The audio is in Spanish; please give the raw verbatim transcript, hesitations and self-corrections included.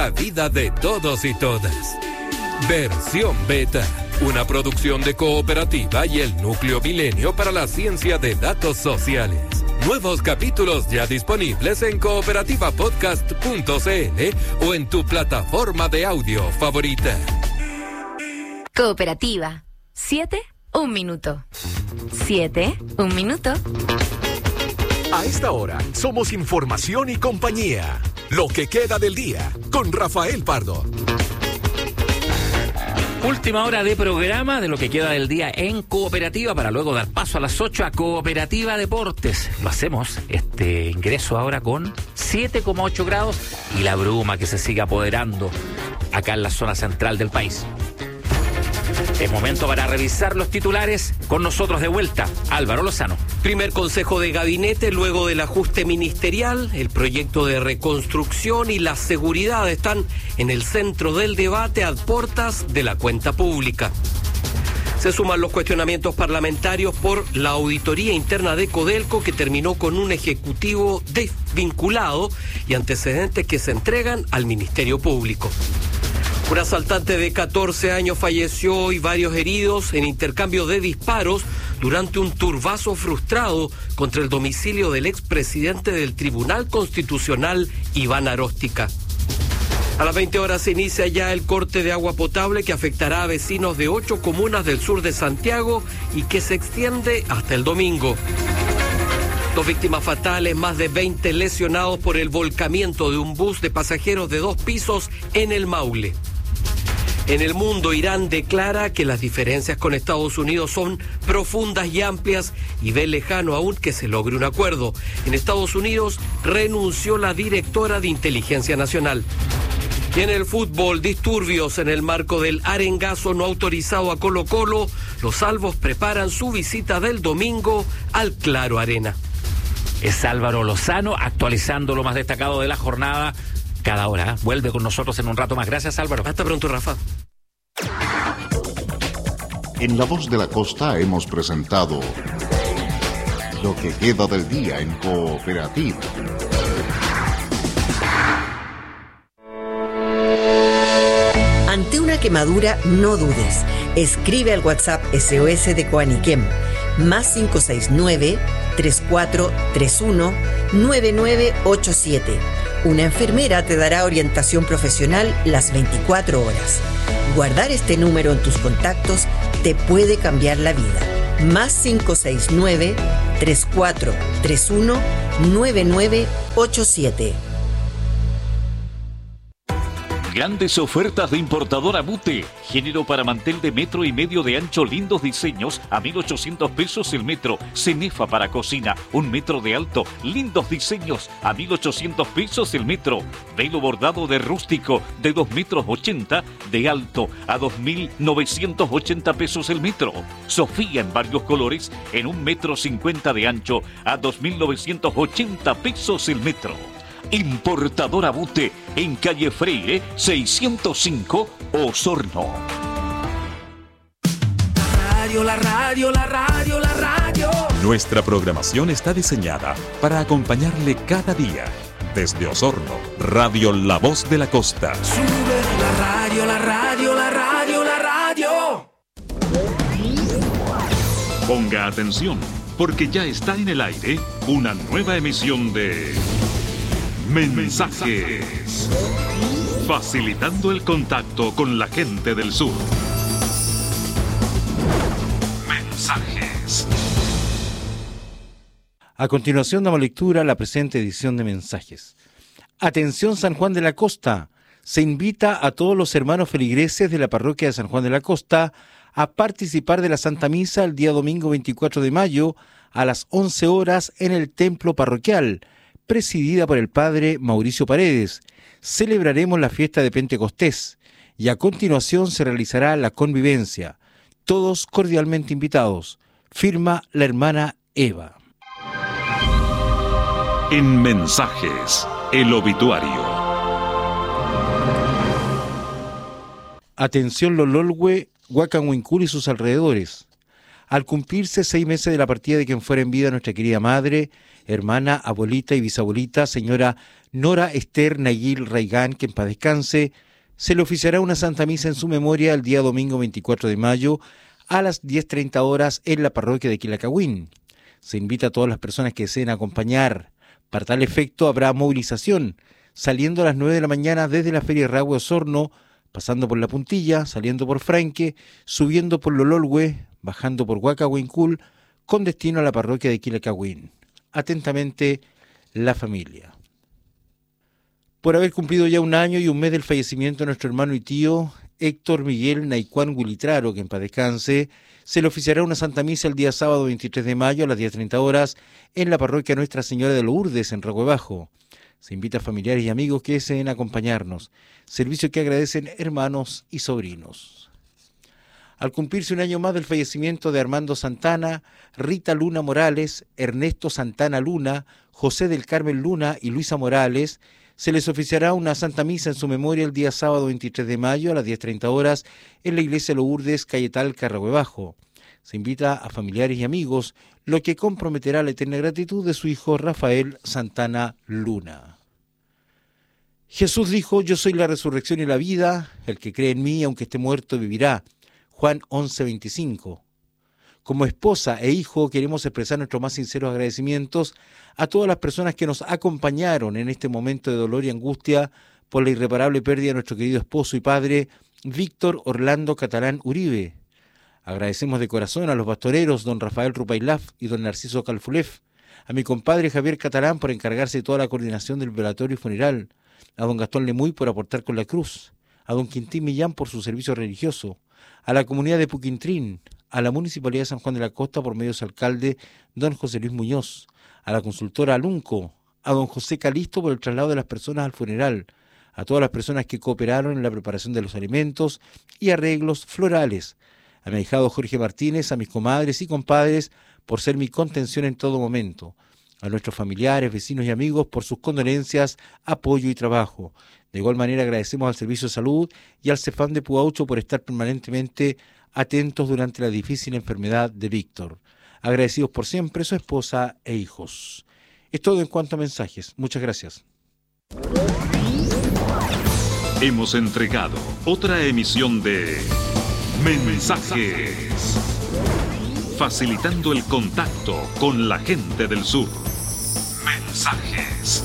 La vida de todos y todas. Versión Beta, una producción de Cooperativa y el Núcleo Milenio para la Ciencia de Datos Sociales. Nuevos capítulos ya disponibles en cooperativa podcast punto c l o en tu plataforma de audio favorita. Cooperativa. Siete, un minuto. Siete, un minuto. A esta hora somos Información y Compañía. Lo que queda del día con Rafael Pardo. Última hora de programa de lo que queda del día en Cooperativa para luego dar paso a las ocho a Cooperativa Deportes. Lo hacemos, este ingreso ahora con siete coma ocho grados y la bruma que se sigue apoderando acá en la zona central del país. Es momento para revisar los titulares. Con nosotros de vuelta, Álvaro Lozano. Primer consejo de gabinete luego del ajuste ministerial. El proyecto de reconstrucción y la seguridad están en el centro del debate a puertas de la cuenta pública. Se suman los cuestionamientos parlamentarios por la auditoría interna de Codelco, que terminó con un ejecutivo desvinculado y antecedentes que se entregan al Ministerio Público. Un asaltante de catorce años falleció y varios heridos en intercambio de disparos durante un turbazo frustrado contra el domicilio del expresidente del Tribunal Constitucional, Iván Aróstica. A las veinte horas se inicia ya el corte de agua potable que afectará a vecinos de ocho comunas del sur de Santiago y que se extiende hasta el domingo. Dos víctimas fatales, más de veinte lesionados por el volcamiento de un bus de pasajeros de dos pisos en el Maule. En el mundo, Irán declara que las diferencias con Estados Unidos son profundas y amplias y ve lejano aún que se logre un acuerdo. En Estados Unidos renunció la directora de Inteligencia Nacional. Y en el fútbol, disturbios en el marco del arengazo no autorizado a Colo-Colo. Los albos preparan su visita del domingo al Claro Arena. Es Álvaro Lozano actualizando lo más destacado de la jornada. Cada hora, ¿eh? Vuelve con nosotros en un rato más. Gracias, Álvaro. Hasta pronto, Rafa. En La Voz de la Costa hemos presentado Lo que queda del día en Cooperativa. Ante una quemadura, no dudes. Escribe al WhatsApp S O S de Coaniquem, más cinco seis nueve, tres cuatro tres uno, nueve nueve ocho siete. Una enfermera te dará orientación profesional las veinticuatro horas. Guardar este número en tus contactos te puede cambiar la vida. Más cinco seis nueve, tres cuatro tres uno, nueve nueve ocho siete. Grandes ofertas de importadora Bute. Género para mantel de metro y medio de ancho, lindos diseños, a mil ochocientos pesos el metro. Cenefa para cocina, un metro de alto, lindos diseños, a mil ochocientos pesos el metro. Velo bordado de rústico, de dos metros ochenta de alto, a dos mil novecientos ochenta pesos el metro. Sofía en varios colores, en un metro cincuenta de ancho, a dos mil novecientos ochenta pesos el metro. Importadora Bute, en calle Freire, seiscientos cinco, Osorno. La radio, la radio, la radio, la radio. Nuestra programación está diseñada para acompañarle cada día. Desde Osorno, Radio La Voz de la Costa. Sube la radio, la radio, la radio, la radio. Ponga atención, porque ya está en el aire una nueva emisión de Mensajes, facilitando el contacto con la gente del sur. Mensajes. A continuación damos lectura a la presente edición de Mensajes. Atención San Juan de la Costa. Se invita a todos los hermanos feligreses de la parroquia de San Juan de la Costa a participar de la Santa Misa el día domingo veinticuatro de mayo a las once horas en el templo parroquial, presidida por el padre Mauricio Paredes. Celebraremos la fiesta de Pentecostés y a continuación se realizará la convivencia. Todos cordialmente invitados. Firma la hermana Eva. En Mensajes, el obituario. Atención Lololhue, Huacanhuincul y sus alrededores. Al cumplirse seis meses de la partida de quien fuera en vida nuestra querida madre, hermana, abuelita y bisabuelita, señora Nora Esther Nayil Raigán, que en paz descanse, se le oficiará una Santa Misa en su memoria el día domingo veinticuatro de mayo a las diez treinta horas en la parroquia de Quilacagüín. Se invita a todas las personas que deseen acompañar. Para tal efecto habrá movilización, saliendo a las nueve de la mañana desde la Feria Rahue Osorno, pasando por La Puntilla, saliendo por Franque, subiendo por Lololhue, bajando por Huacahuincul, con destino a la parroquia de Quilacagüín. Atentamente, la familia. Por haber cumplido ya un año y un mes del fallecimiento de nuestro hermano y tío Héctor Miguel Naicuán Huilitraro, que en paz descanse, se le oficiará una Santa Misa el día sábado veintitrés de mayo a las diez treinta horas en la parroquia Nuestra Señora de Lourdes, en Rahue Bajo. Se invita a familiares y amigos que deseen acompañarnos, servicio que agradecen hermanos y sobrinos. Al cumplirse un año más del fallecimiento de Armando Santana, Rita Luna Morales, Ernesto Santana Luna, José del Carmen Luna y Luisa Morales, se les oficiará una Santa Misa en su memoria el día sábado veintitrés de mayo a las diez treinta horas en la iglesia Lourdes, calle Talca, Rahue Bajo. Se invita a familiares y amigos, lo que comprometerá la eterna gratitud de su hijo Rafael Santana Luna. Jesús dijo: yo soy la resurrección y la vida, el que cree en mí, aunque esté muerto, vivirá. Juan once veinticinco. Como esposa e hijo queremos expresar nuestros más sinceros agradecimientos a todas las personas que nos acompañaron en este momento de dolor y angustia por la irreparable pérdida de nuestro querido esposo y padre, Víctor Orlando Catalán Uribe. Agradecemos de corazón a los pastoreros don Rafael Rupailaf y don Narciso Calfulef, a mi compadre Javier Catalán por encargarse de toda la coordinación del velatorio y funeral, a don Gastón Lemuy por aportar con la cruz, a don Quintín Millán por su servicio religioso, a la comunidad de Puquintrín, a la Municipalidad de San Juan de la Costa por medio de su alcalde, don José Luis Muñoz, a la consultora Alunco, a don José Calisto por el traslado de las personas al funeral, a todas las personas que cooperaron en la preparación de los alimentos y arreglos florales, a mi ahijado Jorge Martínez, a mis comadres y compadres por ser mi contención en todo momento, a nuestros familiares, vecinos y amigos por sus condolencias, apoyo y trabajo. De igual manera agradecemos al Servicio de Salud y al Cefam de Puaucho por estar permanentemente atentos durante la difícil enfermedad de Víctor. Agradecidos por siempre su esposa e hijos. Es todo en cuanto a mensajes. Muchas gracias. Hemos entregado otra emisión de Mensajes, facilitando el contacto con la gente del sur. Mensajes.